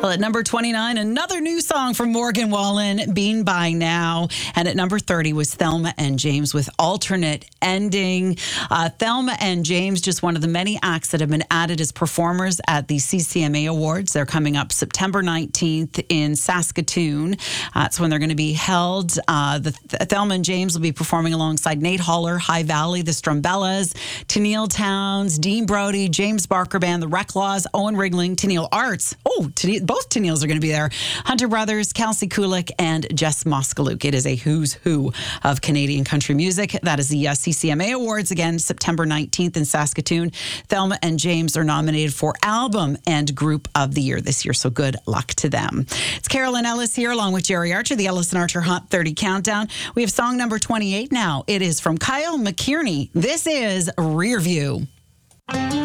Well, at number 29, another new song from Morgan Wallen, Bean By Now. And at number 30 was Thelma and James with Alternate Ending. Thelma and James, just one of the many acts that have been added as performers at the CCMA Awards. They're coming up September 19th in Saskatoon. That's when they're going to be held. Thelma and James will be performing alongside Nate Holler, High Valley, the Strumbellas, Tennille Towns, Dean Brody, James Barker Band, the Reclaws, Owen Rigling, Tennille Arts. Both Tennilles are going to be there. Hunter Brothers, Kelsey Kulik, and Jess Moskaluk. It is a who's who of Canadian country music. That is the CCMA Awards, again, September 19th in Saskatoon. Thelma and James are nominated for Album and Group of the Year this year, so good luck to them. It's Carolyn Ellis here, along with Jerry Archer, the Ellis and Archer Hot 30 Countdown. We have song number 28 now. It is from Kyle McKierney. This is Rear View.